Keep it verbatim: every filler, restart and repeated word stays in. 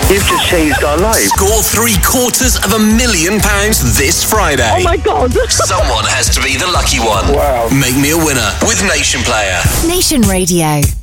You've just changed our lives. Score three quarters of a million pounds this Friday. Oh my God. Someone has to be the lucky one. Wow. Make me a winner with Nation Player. Nation Radio.